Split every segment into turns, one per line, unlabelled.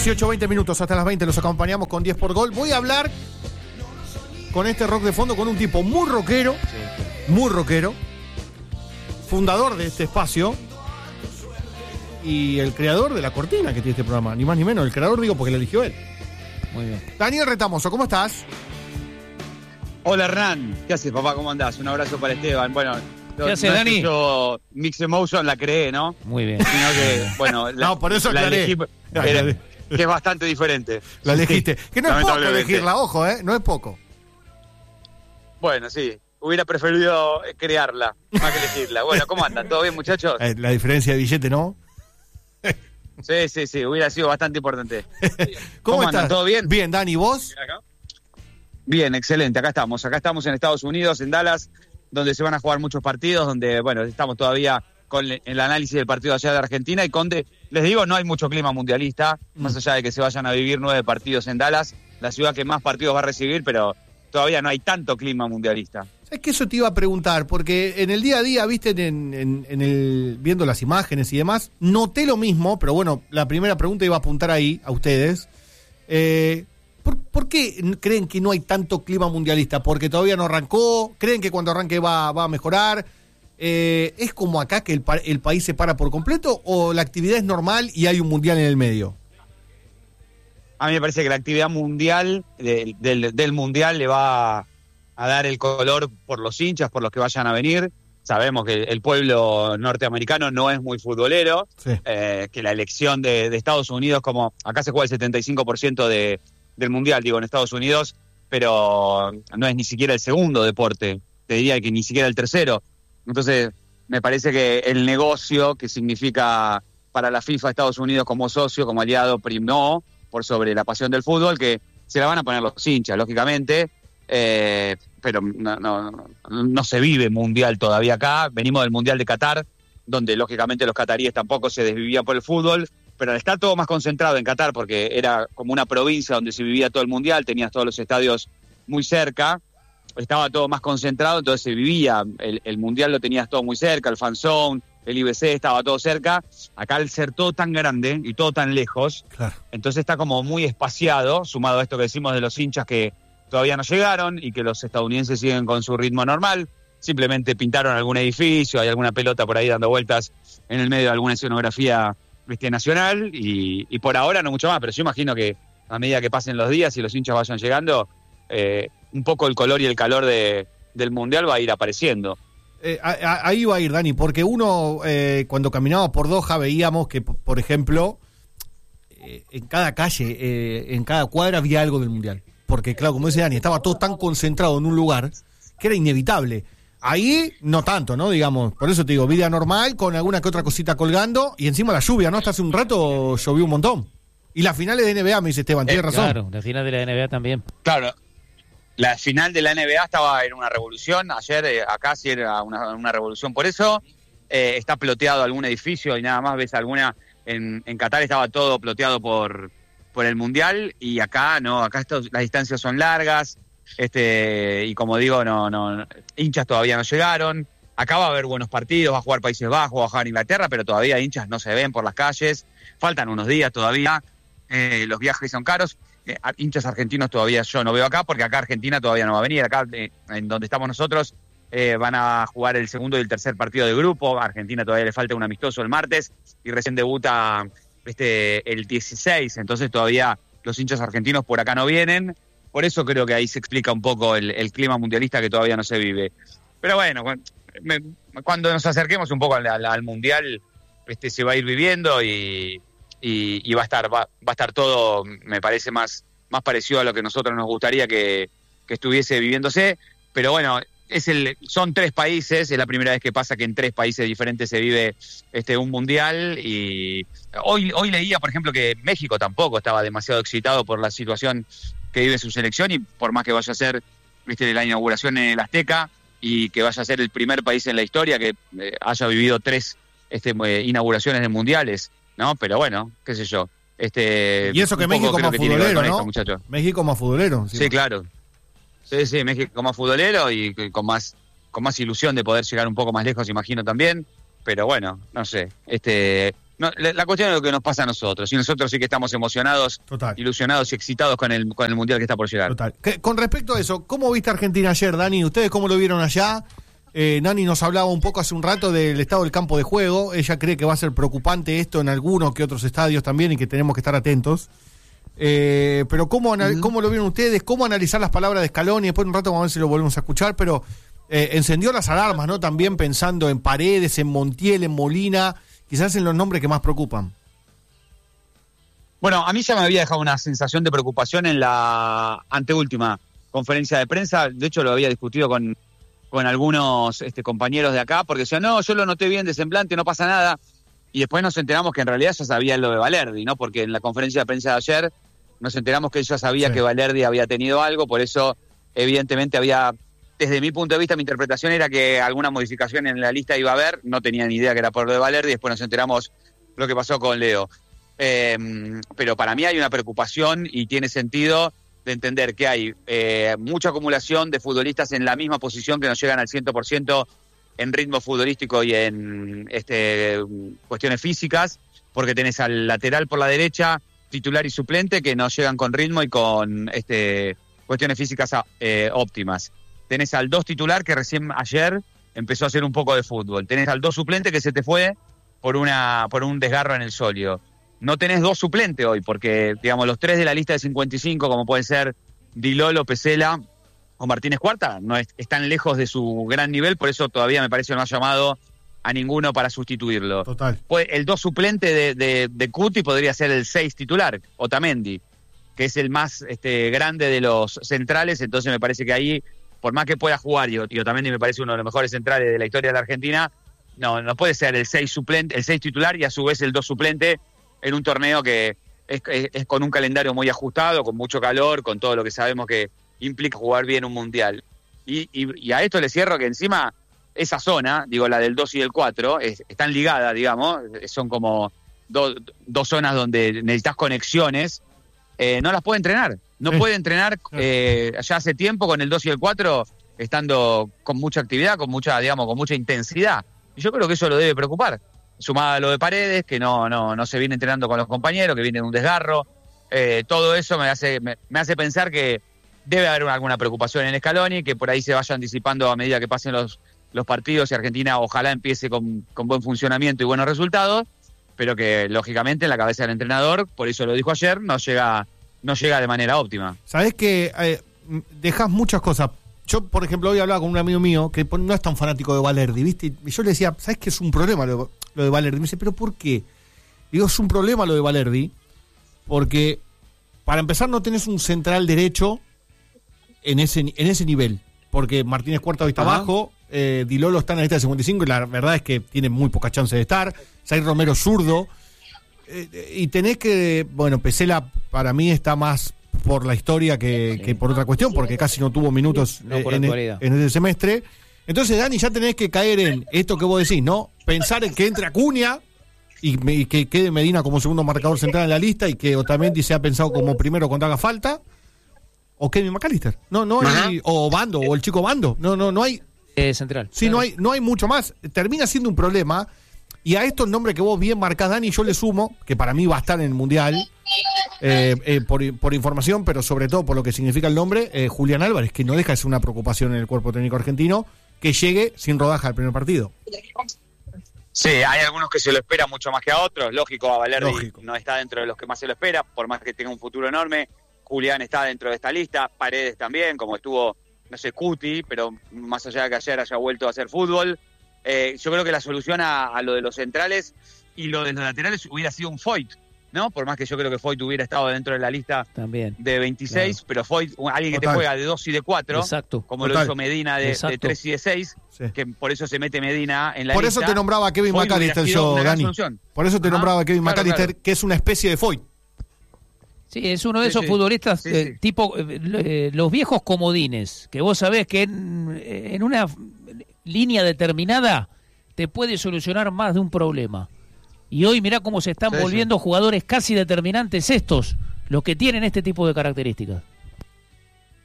18, 20 minutos, hasta las 20 los acompañamos con 10 por gol. Voy a hablar con este rock de fondo con un tipo muy rockero, fundador de este espacio y el creador de la cortina que tiene este programa, ni más ni menos. El creador digo porque lo eligió él.
Muy bien.
Daniel Retamoso, ¿cómo estás?
Hola Hernán, ¿qué haces papá? ¿Cómo andás? Un abrazo para Esteban. Bueno,
¿qué haces, Dani?
Yo Mix Emotion la creé, ¿no?
Muy bien.
Sino que, bueno,
No, por eso
la
aclaré.
elegí, que es bastante diferente.
La elegiste.
Sí,
Que no es poco
lamentablemente.
elegirla, ojo, no es poco.
Bueno, sí, hubiera preferido crearla, más que elegirla. Bueno, ¿cómo andan? ¿Todo bien, muchachos?
La diferencia de billete, ¿no?
Sí, hubiera sido bastante importante.
¿Cómo
andan?
estás?
¿Todo bien?
Bien, Dani, ¿vos?
Bien, excelente, acá estamos en Estados Unidos, en Dallas, donde se van a jugar muchos partidos, donde, bueno, estamos todavía con el análisis del partido allá de Argentina y les digo, no hay mucho clima mundialista, más allá de que se vayan a vivir 9 partidos en Dallas, la ciudad que más partidos va a recibir, pero todavía no hay tanto clima mundialista.
Es que eso te iba a preguntar, porque en el día a día, viste, viendo las imágenes y demás, noté lo mismo, pero bueno, la primera pregunta iba a apuntar ahí, a ustedes. ¿Por qué creen que no hay tanto clima mundialista? ¿Porque todavía no arrancó? ¿Creen que cuando arranque va a mejorar? ¿Es como acá que el país se para por completo o la actividad es normal y hay un mundial en el medio?
A mí me parece que la actividad mundial, del mundial le va a dar el color por los hinchas, por los que vayan a venir. Sabemos que el pueblo norteamericano no es muy futbolero,
Sí.
Que la elección de Estados Unidos, como acá se juega el 75% del mundial, digo, en Estados Unidos, pero no es ni siquiera el segundo deporte, te diría que ni siquiera el tercero. Entonces, me parece que el negocio que significa para la FIFA Estados Unidos como socio, como aliado, primó por sobre la pasión del fútbol, que se la van a poner los hinchas, lógicamente, pero no se vive mundial todavía acá. Venimos del Mundial de Qatar, donde lógicamente los cataríes tampoco se desvivían por el fútbol, pero al estar todo más concentrado en Qatar, porque era como una provincia donde se vivía todo el mundial, tenías todos los estadios muy cerca, estaba todo más concentrado, entonces se vivía, el mundial lo tenías todo muy cerca, el fan zone, el IBC estaba todo cerca. Acá al ser todo tan grande y todo tan lejos,
Claro.
entonces está como muy espaciado, sumado a esto que decimos de los hinchas que todavía no llegaron y que los estadounidenses siguen con su ritmo normal. Simplemente pintaron algún edificio, hay alguna pelota por ahí dando vueltas en el medio de alguna escenografía nacional y por ahora no mucho más, pero yo imagino que a medida que pasen los días y los hinchas vayan llegando, un poco el color y el calor del mundial va a ir apareciendo.
Ahí va a ir, Dani, porque uno cuando caminaba por Doha veíamos que, por ejemplo, en cada calle, en cada cuadra había algo del mundial. Porque, claro, como dice Dani, estaba todo tan concentrado en un lugar que era inevitable. Ahí no tanto, ¿no? Digamos, por eso te digo, vida normal, con alguna que otra cosita colgando, y encima la lluvia, ¿no? Hasta hace un rato llovió un montón. Y las finales de NBA, me dice Esteban, tiene razón.
Claro, la final de la NBA también.
Claro, la final de la NBA estaba en una revolución, ayer acá sí era una revolución, por eso está ploteado algún edificio y nada más ves alguna, en Qatar estaba todo ploteado por el mundial y acá no, acá las distancias son largas, y como digo, no hinchas todavía no llegaron. Acá va a haber buenos partidos, va a jugar Países Bajos, va a jugar Inglaterra, pero todavía hinchas no se ven por las calles, faltan unos días todavía, los viajes son caros. Hinchas argentinos todavía yo no veo acá, porque acá Argentina todavía no va a venir. Acá, en donde estamos nosotros, van a jugar el segundo y el tercer partido de grupo. A Argentina todavía le falta un amistoso el martes y recién debuta el 16, entonces todavía los hinchas argentinos por acá no vienen. Por eso creo que ahí se explica un poco el clima mundialista que todavía no se vive. Pero bueno, cuando nos acerquemos un poco al mundial, se va a ir viviendo y va a estar todo, me parece, más parecido a lo que nosotros nos gustaría que estuviese viviéndose. Pero bueno, son 3 países, es la primera vez que pasa que en 3 países diferentes se vive un mundial. Y hoy leía, por ejemplo, que México tampoco estaba demasiado excitado por la situación que vive su selección, y por más que vaya a ser la inauguración en el Azteca y que vaya a ser el primer país en la historia que haya vivido 3 inauguraciones de mundiales, ¿no? Pero bueno, qué sé yo.
Y eso que México más futbolero, ¿no?
Esto,
México más futbolero.
Sí, claro. Sí, México más futbolero y con más ilusión de poder llegar un poco más lejos, imagino también. Pero bueno, no sé. No, la cuestión es lo que nos pasa a nosotros. Y nosotros sí que estamos emocionados,
Total.
ilusionados y excitados con el Mundial que está por llegar.
Total. Con respecto a eso, ¿cómo viste a Argentina ayer, Dani? ¿Ustedes cómo lo vieron allá? Nani nos hablaba un poco hace un rato del estado del campo de juego. Ella cree que va a ser preocupante esto en algunos que otros estadios también y que tenemos que estar atentos. Pero ¿cómo lo vieron ustedes? ¿Cómo analizar las palabras de Scaloni? Después de un rato vamos a ver si lo volvemos a escuchar, pero encendió las alarmas, ¿no? También pensando en Paredes, en Montiel, en Molina, quizás en los nombres que más preocupan.
Bueno, a mí ya me había dejado una sensación de preocupación en la anteúltima conferencia de prensa. De hecho, lo había discutido con algunos compañeros de acá, porque decían, no, yo lo noté bien de semblante, no pasa nada. Y después nos enteramos que en realidad ya sabía lo de Valerdi, ¿no? Porque en la conferencia de prensa de ayer nos enteramos que él ya sabía que Valerdi había tenido algo, por eso evidentemente había, desde mi punto de vista, mi interpretación era que alguna modificación en la lista iba a haber, no tenía ni idea que era por lo de Valerdi, después nos enteramos lo que pasó con Leo. Pero para mí hay una preocupación y tiene sentido de entender que hay mucha acumulación de futbolistas en la misma posición que no llegan al 100% en ritmo futbolístico y en cuestiones físicas, porque tenés al lateral por la derecha, titular y suplente, que no llegan con ritmo y con cuestiones físicas óptimas. Tenés al 2 titular, que recién ayer empezó a hacer un poco de fútbol. Tenés al 2 suplente, que se te fue por un desgarro en el sóleo. No tenés 2 suplentes hoy, porque, digamos, los 3 de la lista de 55, como pueden ser Di Lolo, Pesela o Martínez Cuarta, no están lejos de su gran nivel, por eso todavía me parece que no ha llamado a ninguno para sustituirlo.
Total.
Pues el 2 suplente de Cuti podría ser el 6 titular, Otamendi, que es el más grande de los centrales, entonces me parece que ahí, por más que pueda jugar, y Otamendi me parece uno de los mejores centrales de la historia de la Argentina, no puede ser el 6 suplente, el 6 titular y a su vez el 2 suplente en un torneo que es con un calendario muy ajustado, con mucho calor, con todo lo que sabemos que implica jugar bien un mundial. Y a esto le cierro que encima esa zona, digo la del 2 y del 4, están ligadas, digamos, son como dos zonas donde necesitas conexiones, no las puede entrenar. No puede entrenar ya hace tiempo con el 2 y el 4, estando con mucha actividad, con mucha intensidad. Y yo creo que eso lo debe preocupar. Sumada a lo de Paredes, que no se viene entrenando con los compañeros, que viene de un desgarro. Todo eso me hace pensar que debe haber alguna preocupación en Scaloni, que por ahí se vaya anticipando a medida que pasen los partidos y Argentina ojalá empiece con buen funcionamiento y buenos resultados, pero que lógicamente en la cabeza del entrenador, por eso lo dijo ayer, no llega de manera óptima.
Sabés que dejás muchas cosas. Yo, por ejemplo, hoy hablaba con un amigo mío que no es tan fanático de Valerdi, ¿viste? Y yo le decía, ¿sabés que es un problema lo de Valerdi? Me dice, ¿pero por qué? Digo, es un problema lo de Valerdi, porque para empezar no tenés un central derecho en ese nivel, porque Martínez Cuarta hoy está abajo, Di Lolo está en la lista de 55 y la verdad es que tiene muy poca chance de estar, Zaire Romero zurdo, y tenés que, bueno, Pesela para mí está más por la historia que por otra cuestión, porque casi no tuvo minutos en ese semestre. Entonces, Dani, ya tenés que caer en esto que vos decís, ¿no? Pensar en que entre Acuña y que quede Medina como segundo marcador central en la lista y que Otamendi sea pensado como primero cuando haga falta, o Kevin McAllister. No hay, o Bando, o el chico Bando. No hay.
Central.
Sí,
claro.
no hay mucho más. Termina siendo un problema. Y a estos nombres que vos bien marcás, Dani, yo le sumo, que para mí va a estar en el Mundial, por información, pero sobre todo por lo que significa el nombre, Julián Álvarez, que no deja de ser una preocupación en el cuerpo técnico argentino, que llegue sin rodaja al primer partido.
Sí, hay algunos que se lo esperan mucho más que a otros. Lógico, a Valerdi no está dentro de los que más se lo espera, por más que tenga un futuro enorme. Julián está dentro de esta lista, Paredes también, como estuvo, no sé, Cuti, pero más allá de que ayer haya vuelto a hacer fútbol. Yo creo que la solución a lo de los centrales y lo de los laterales hubiera sido un Foyt, ¿no? Por más que yo creo que Foyt hubiera estado dentro de la lista
también
de 26, claro. Pero Foyt, alguien que te juega de 2 y de 4,
exacto,
como lo hizo Medina de 3 y de 6, que por eso se mete Medina en la
por
lista.
Por eso te nombraba a Kevin McAllister yo, Dani. Por eso te nombraba a Kevin McAllister, que es una especie de Foyt.
Sí, es uno de esos futbolistas tipo los viejos comodines, que vos sabés que en una línea determinada te puede solucionar más de un problema. Y hoy mirá cómo se están volviendo jugadores casi determinantes estos, los que tienen este tipo de características.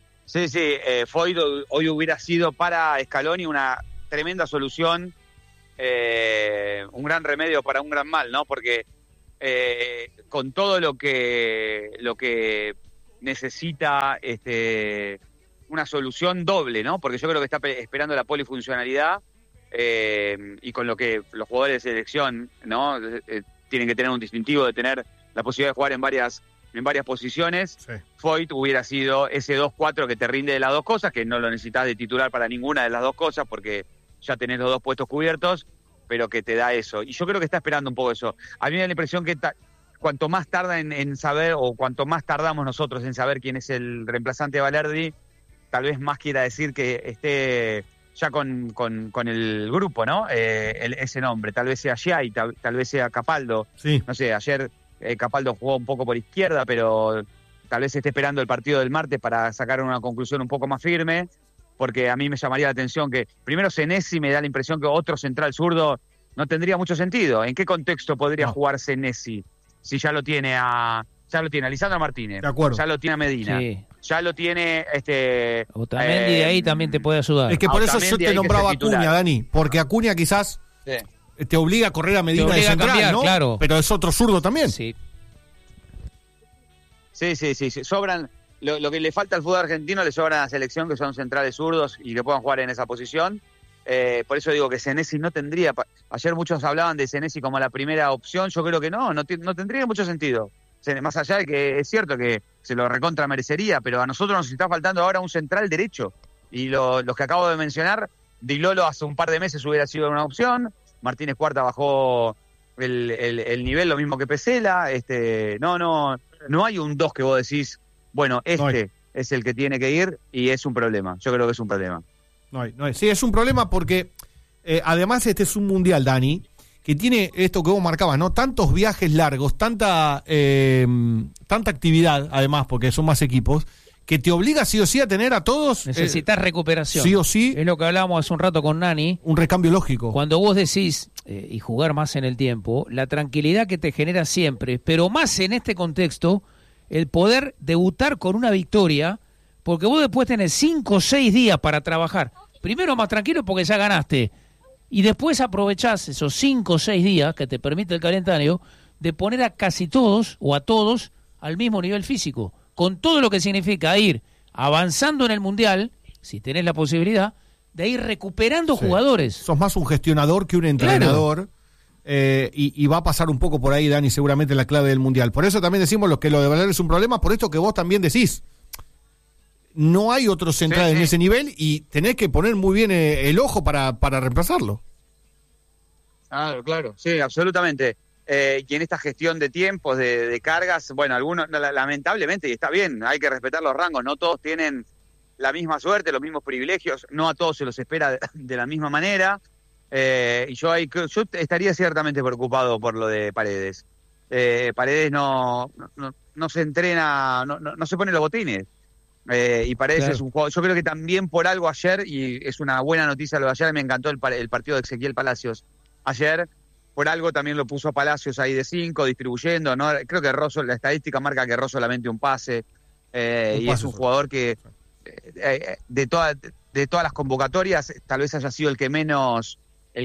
Sí, Foyt hoy hubiera sido para Scaloni una tremenda solución un gran remedio para un gran mal, ¿no? Porque con todo lo que necesita una solución doble, ¿no? Porque yo creo que está esperando la polifuncionalidad y con lo que los jugadores de selección, ¿no? Tienen que tener un distintivo de tener la posibilidad de jugar en varias posiciones. Sí. Foyt hubiera sido ese 2-4 que te rinde de las dos cosas, que no lo necesitas de titular para ninguna de las dos cosas porque ya tenés los dos puestos cubiertos, pero que te da eso. Y yo creo que está esperando un poco eso. A mí me da la impresión que cuanto más tarda en saber, o cuanto más tardamos nosotros en saber quién es el reemplazante de Balerdi, tal vez más quiera decir que esté ya con el grupo, ¿no? Ese nombre, tal vez sea Giai, tal vez sea Capaldo.
Sí.
No sé, ayer Capaldo jugó un poco por izquierda, pero tal vez esté esperando el partido del martes para sacar una conclusión un poco más firme, porque a mí me llamaría la atención que, primero, Senesi me da la impresión que otro central zurdo no tendría mucho sentido. ¿En qué contexto podría jugar Senesi? Si ya lo tiene a Lisandro Martínez,
de acuerdo,
ya lo tiene a Medina, sí, ya lo tiene
Otamendi de ahí también te puede ayudar.
Es que por eso yo te nombraba a Acuña, Dani, porque Acuña quizás te obliga a correr a Medina de central, cambiar, ¿no? Claro. Pero es otro zurdo también.
Sí. Sobran, lo que le falta al fútbol argentino le sobran a la selección, que son centrales zurdos y que puedan jugar en esa posición. Por eso digo que Senesi no tendría. Ayer muchos hablaban de Senesi como la primera opción. Yo creo que no tendría mucho sentido. Más allá de que es cierto que se lo recontra merecería, pero a nosotros nos está faltando ahora un central derecho. Y los que acabo de mencionar, Di Lolo hace un par de meses hubiera sido una opción. Martínez Cuarta bajó el nivel, lo mismo que Pesela. No hay un 2 que vos decís, bueno, es el que tiene que ir, y es un problema. Yo creo que es un problema.
No hay. Sí, es un problema porque además este es un mundial, Dani, que tiene esto que vos marcabas, ¿no? Tantos viajes largos, tanta actividad, además, porque son más equipos, que te obliga sí o sí a tener a todos.
Necesitas recuperación.
Sí o sí.
Es lo que hablábamos hace un rato con Nani.
Un recambio lógico.
Cuando vos decís, y jugar más en el tiempo, la tranquilidad que te genera siempre, pero más en este contexto, el poder debutar con una victoria, porque vos después tenés 5 o 6 días para trabajar. Primero más tranquilo porque ya ganaste. Y después aprovechás esos 5 o 6 días que te permite el calendario de poner a casi todos o a todos al mismo nivel físico. Con todo lo que significa ir avanzando en el Mundial, si tenés la posibilidad, de ir recuperando jugadores.
Sos más un gestionador que un entrenador. Claro. Y va a pasar un poco por ahí, Dani, seguramente en la clave del Mundial. Por eso también decimos que lo de Valer es un problema, por esto que vos también decís. No hay otro central en ese nivel y tenés que poner muy bien el ojo para reemplazarlo.
Claro, sí, absolutamente. Y en esta gestión de tiempos, de cargas, bueno, algunos, lamentablemente, y está bien, hay que respetar los rangos, no todos tienen la misma suerte, los mismos privilegios, no a todos se los espera de la misma manera, y yo estaría ciertamente preocupado por lo de Paredes. Paredes no se entrena, no se pone los botines. Y Paredes es un jugador, yo creo que también por algo ayer, y es una buena noticia lo de ayer, me encantó el partido de Ezequiel Palacios ayer, por algo también lo puso a Palacios ahí de 5, distribuyendo, ¿no? Creo que Rosso, la estadística marca que Rosso solamente un pase, y es un jugador que de todas las convocatorias tal vez haya sido el que menos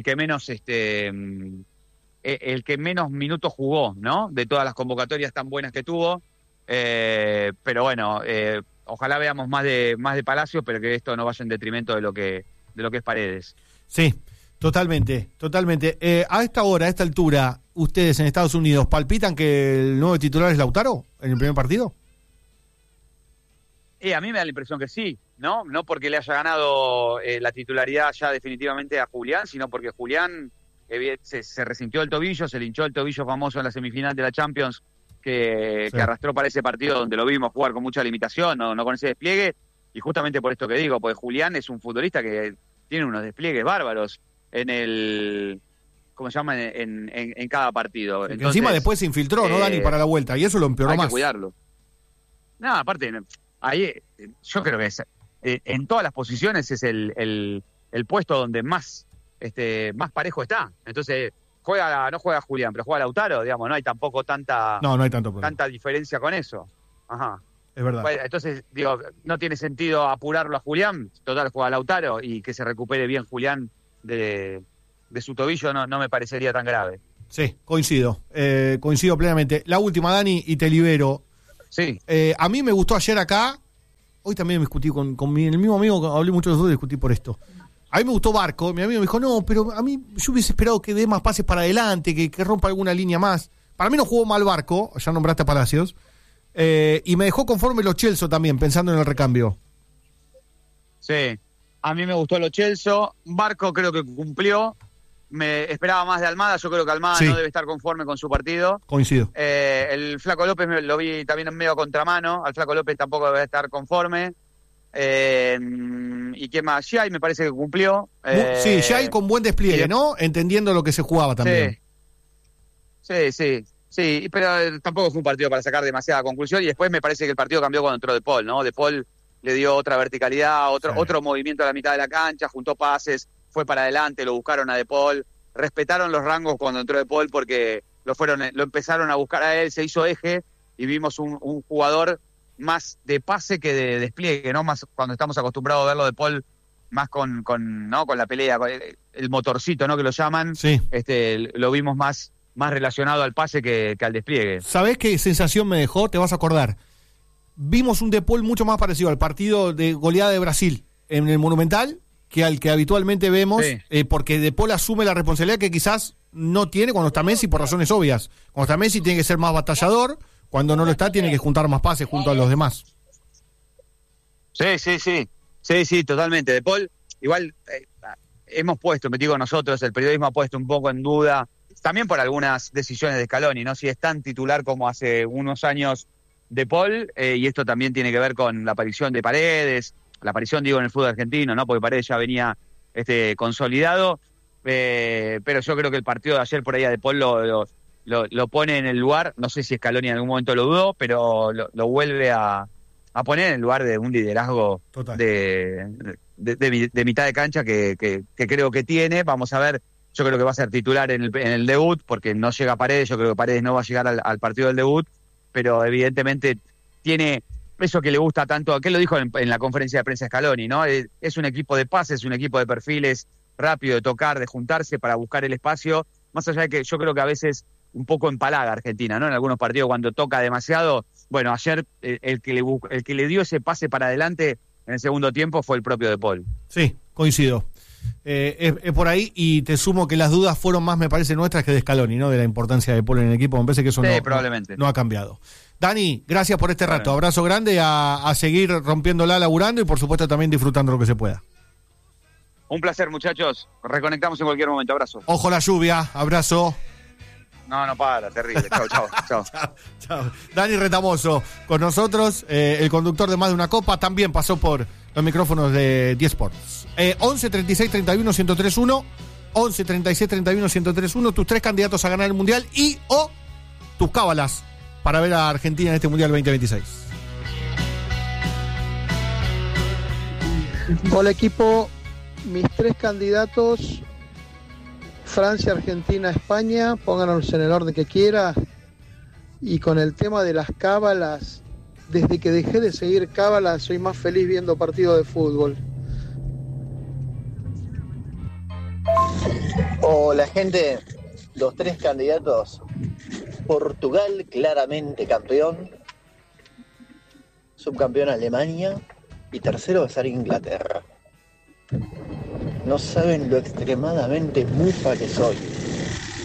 minutos jugó, ¿no? De todas las convocatorias tan buenas que tuvo, pero bueno, ojalá veamos más de Palacios, pero que esto no vaya en detrimento de lo que es Paredes.
Sí, totalmente. A esta altura, ustedes en Estados Unidos, ¿palpitan que el nuevo titular es Lautaro en el primer partido?
A mí me da la impresión que sí, ¿no? No porque le haya ganado la titularidad ya definitivamente a Julián, sino porque Julián se resintió el tobillo, se le hinchó el tobillo famoso en la semifinal de la Champions, que arrastró para ese partido donde lo vimos jugar con mucha limitación, no con ese despliegue, y justamente por esto que digo, porque Julián es un futbolista que tiene unos despliegues bárbaros en el, ¿cómo se llama? En cada partido.
Entonces, encima después se infiltró, ¿no, Dani, para la vuelta? Y eso lo empeoró más.
Hay que cuidarlo. No, aparte, ahí yo creo que es, en todas las posiciones es el puesto donde más parejo está. Entonces, no juega Julián, pero juega Lautaro, digamos, no hay tampoco tanta diferencia con eso. Ajá.
Es verdad.
Bueno, entonces, digo, no tiene sentido apurarlo a Julián, total juega Lautaro, y que se recupere bien Julián de de su tobillo no me parecería tan grave.
Sí, coincido plenamente. La última, Dani, y te libero.
Sí.
A mí me gustó ayer acá, hoy también me discutí con el mismo amigo, que hablé mucho de los dos y discutí por esto. A mí me gustó Barco, mi amigo me dijo, no, pero a mí yo hubiese esperado que dé más pases para adelante, que rompa alguna línea más. Para mí no jugó mal Barco, ya nombraste a Palacios, y me dejó conforme Lo Celso también, pensando en el recambio.
Sí, a mí me gustó Lo Celso, Barco creo que cumplió, me esperaba más de Almada, yo creo que Almada no debe estar conforme con su partido.
Coincido.
El Flaco López lo vi también en medio contramano, al Flaco López tampoco debe estar conforme. ¿Y qué más? Giai me parece que cumplió.
Sí, Giai con buen despliegue, ¿no? Entendiendo lo que se jugaba también.
Sí, pero tampoco fue un partido para sacar demasiada conclusión, y después me parece que el partido cambió cuando entró De Paul, ¿no? De Paul le dio otra verticalidad, otro movimiento a la mitad de la cancha, juntó pases, fue para adelante, lo buscaron a De Paul, respetaron los rangos cuando entró De Paul porque lo empezaron a buscar a él, se hizo eje y vimos un jugador más de pase que de despliegue, ¿no? Más cuando estamos acostumbrados a verlo De Paul más con la pelea, con el motorcito, ¿no? Que lo llaman.
Sí.
Lo vimos más relacionado al pase que al despliegue.
¿Sabés qué sensación me dejó? Te vas a acordar. Vimos un De Paul mucho más parecido al partido de goleada de Brasil en el Monumental que al que habitualmente vemos, porque De Paul asume la responsabilidad que quizás no tiene cuando está Messi por razones obvias. Cuando está Messi tiene que ser más batallador, cuando no lo está tiene que juntar más pases junto a los demás.
Sí, totalmente. De Paul, igual hemos puesto, me digo nosotros, el periodismo ha puesto un poco en duda, también por algunas decisiones de Scaloni, ¿no? Si es tan titular como hace unos años De Paul, y esto también tiene que ver con la aparición de Paredes, la aparición, digo, en el fútbol argentino, ¿no? Porque Paredes ya venía consolidado, pero yo creo que el partido de ayer por ahí a De Paul lo pone en el lugar, no sé si Scaloni en algún momento lo dudó, pero lo vuelve a poner en el lugar de un liderazgo de mitad de cancha que creo que tiene. Vamos a ver, yo creo que va a ser titular en el debut, porque no llega Paredes, yo creo que Paredes no va a llegar al partido del debut, pero evidentemente tiene eso que le gusta tanto, que lo dijo en la conferencia de prensa Scaloni, ¿no? Es un equipo de pases, un equipo de perfiles rápido, de tocar, de juntarse para buscar el espacio, más allá de que yo creo que a veces un poco empalaga Argentina, ¿no? En algunos partidos cuando toca demasiado. Bueno, ayer el que le dio ese pase para adelante en el segundo tiempo fue el propio De Paul.
Sí, coincido. Es por ahí, y te sumo que las dudas fueron más, me parece, nuestras que de Scaloni, ¿no? De la importancia de De Paul en el equipo. Me parece que eso
probablemente
no ha cambiado. Dani, gracias por este rato. Abrazo grande, a seguir rompiéndola, laburando y por supuesto también disfrutando lo que se pueda.
Un placer, muchachos. Reconectamos en cualquier momento. Abrazo.
Ojo la lluvia. Abrazo.
No para, terrible. Chao.
Chao. Dani Retamoso con nosotros, el conductor de Más de una Copa, también pasó por los micrófonos de 10 Sports. 11 36 31 1031, 11 36 31 1031, tus 3 candidatos a ganar el Mundial y o tus cábalas para ver a Argentina en este Mundial 2026.
Hola equipo, mis 3 candidatos: Francia, Argentina, España, pónganos en el orden que quiera. Y con el tema de las cábalas, desde que dejé de seguir cábalas soy más feliz viendo partidos de fútbol.
Hola gente, los 3 candidatos: Portugal, claramente campeón, subcampeón Alemania y tercero va a ser Inglaterra. No saben lo extremadamente mufa que soy.